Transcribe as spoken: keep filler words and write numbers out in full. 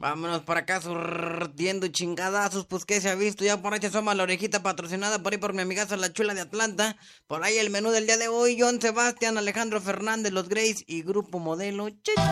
Vámonos por acá surtiendo chingadazos, pues que se ha visto. Ya por ahí se asoma la orejita patrocinada por ahí por mi amigazo La Chula de Atlanta. Por ahí el menú del día de hoy, John Sebastián, Alejandro Fernández, Los Grays y Grupo Modelo. Ch